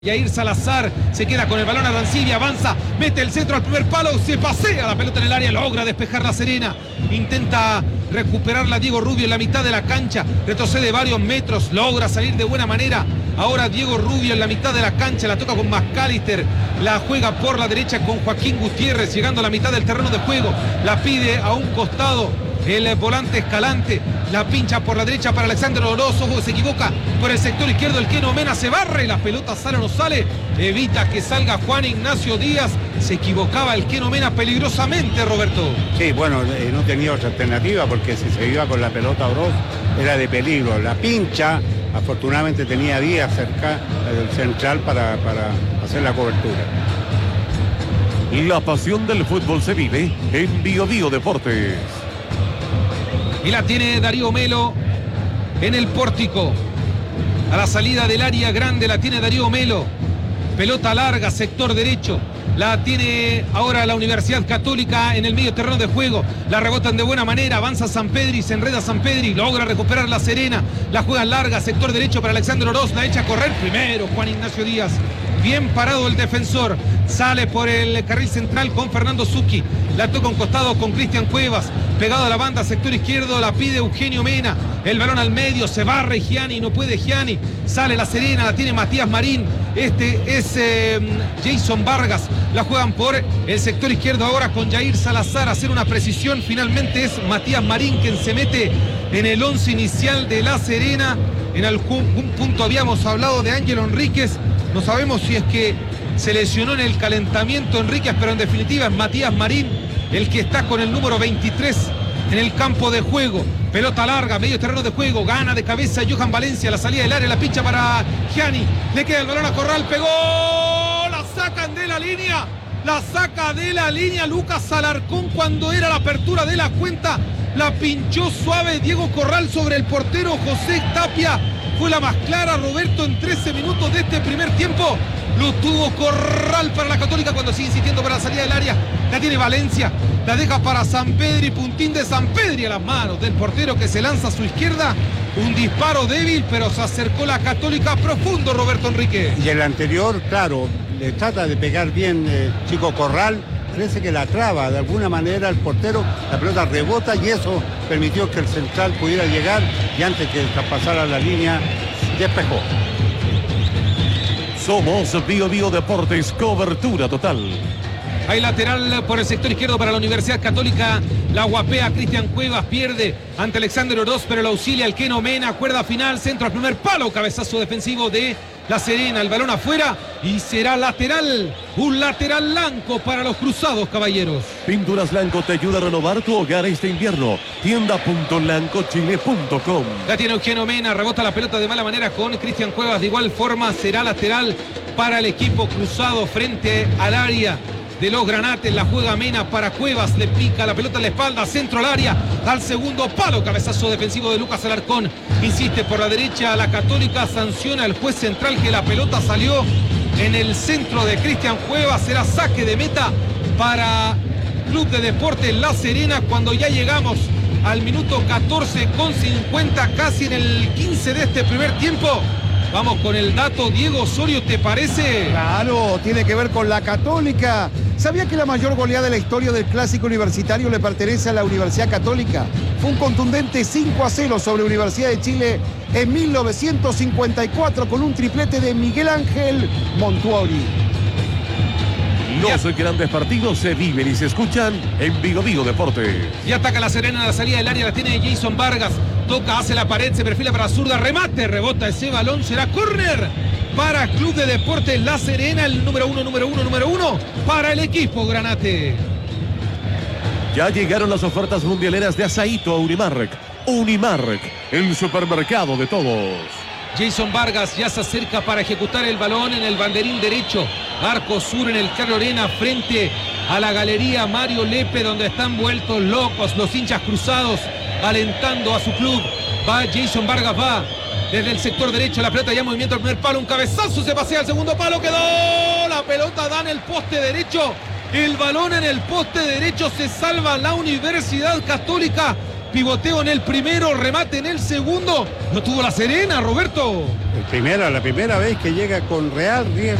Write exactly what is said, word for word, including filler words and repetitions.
Yair Salazar se queda con el balón a Arancibia, avanza, mete el centro al primer palo, se pasea la pelota en el área, logra despejar La Serena, intenta recuperarla Diego Rubio en la mitad de la cancha, retrocede varios metros, logra salir de buena manera. Ahora Diego Rubio en la mitad de la cancha, la toca con McAllister, la juega por la derecha con Joaquín Gutiérrez, llegando a la mitad del terreno de juego, la pide a un costado el volante Escalante, la pincha por la derecha para Alexander Oroz, ojo, se equivoca por el sector izquierdo, el Keno Mena se barre, la pelota sale o no sale, evita que salga Juan Ignacio Díaz, se equivocaba el Keno Mena peligrosamente, Roberto. Sí, bueno, eh, no tenía otra alternativa porque si se iba con la pelota Oroz era de peligro, la pincha, afortunadamente tenía Díaz cerca del central para, para hacer la cobertura. La pasión del fútbol se vive en Bio Bio Deportes. Y la tiene Darío Melo en el pórtico. A la salida del área grande la tiene Darío Melo. Pelota larga, sector derecho. La tiene ahora la Universidad Católica en el medio terreno de juego. La rebotan de buena manera. Avanza Sampedri, se enreda Sampedri. Logra recuperar La Serena. La juega larga, sector derecho para Alexander Oroz. La echa a correr primero Juan Ignacio Díaz. Bien parado el defensor. Sale por el carril central con Fernando Zucchi. La toca un costado con Cristian Cuevas. Pegado a la banda, sector izquierdo, la pide Eugenio Mena. El balón al medio, se barre Gianni, no puede Gianni. Sale La Serena, la tiene Matías Marín. Este es eh, Jason Vargas. La juegan por el sector izquierdo ahora con Yair Salazar. A hacer una precisión, finalmente es Matías Marín quien se mete en el once inicial de La Serena. En algún punto habíamos hablado de Ángelo Enríquez. No sabemos si es que se lesionó en el calentamiento Enríquez, pero en definitiva es Matías Marín el que está con el número veintitrés en el campo de juego. Pelota larga, medio terreno de juego, gana de cabeza Johan Valencia, la salida del área, la pincha para Gianni, le queda el balón a Corral, pegó, la sacan de la línea, la saca de la línea Lucas Alarcón cuando era la apertura de la cuenta, la pinchó suave Diego Corral sobre el portero José Tapia, fue la más clara, Roberto, en trece minutos de este primer tiempo. Lo tuvo Corral para la Católica cuando sigue insistiendo para la salida del área. La tiene Valencia, la deja para Sampedri, puntín de Sampedri a las manos del portero que se lanza a su izquierda. Un disparo débil, pero se acercó la Católica profundo, Roberto Enrique. Y el anterior, claro, le trata de pegar bien eh, Chico Corral. Parece que la traba de alguna manera el portero, la pelota rebota y eso permitió que el central pudiera llegar y antes que traspasara la línea, despejó. Somos Bio Bio Deportes, cobertura total. Hay lateral por el sector izquierdo para la Universidad Católica. La guapea Cristian Cuevas, pierde ante Alexander Oroz, pero lo auxilia el Keno Mena. Cuerda final, centro al primer palo, cabezazo defensivo de La Serena. El balón afuera y será lateral. Un lateral blanco para los cruzados, caballeros. Pinturas Blanco te ayuda a renovar tu hogar este invierno. tienda punto blanco chile punto com. La tiene Eugenio Mena, rebota la pelota de mala manera con Cristian Cuevas. De igual forma será lateral para el equipo cruzado frente al área de los Granates. La juega Mena para Cuevas, le pica la pelota en la espalda, centro al área, al segundo palo, cabezazo defensivo de Lucas Alarcón, insiste por la derecha la Católica, sanciona el juez central que la pelota salió en el centro de Cristian Cuevas, será saque de meta para Club de Deportes La Serena cuando ya llegamos al minuto catorce con cincuenta, casi en el quince de este primer tiempo. Vamos con el dato, Diego Osorio, ¿te parece? Claro, tiene que ver con la Católica. ¿Sabía que la mayor goleada de la historia del clásico universitario le pertenece a la Universidad Católica? Fue un contundente cinco a cero sobre Universidad de Chile en mil novecientos cincuenta y cuatro con un triplete de Miguel Ángel Montuori. Los grandes partidos se viven y se escuchan en Bio Bio Deportes. Y ataca La Serena a la salida del área, la tiene Jason Vargas. Toca, hace la pared, se perfila para zurda, remate, rebota ese balón, será córner para Club de Deportes La Serena, el número uno, número uno, número uno para el equipo Granate. Ya llegaron las ofertas mundialeras de Asaíto a Unimark. Unimark, el supermercado de todos. Jason Vargas ya se acerca para ejecutar el balón en el banderín derecho. Arco sur en el Carlos Arena frente a la galería Mario Lepe, donde están vueltos locos los hinchas cruzados alentando a su club. Va Jason Vargas, va desde el sector derecho, la pelota ya en movimiento al primer palo, un cabezazo, se pasea al segundo palo, quedó, la pelota da en el poste derecho, el balón en el poste derecho, se salva la Universidad Católica. pivoteo en el primero, remate en el segundo. No tuvo La Serena, Roberto. Primera, la primera vez que llega con real riesgo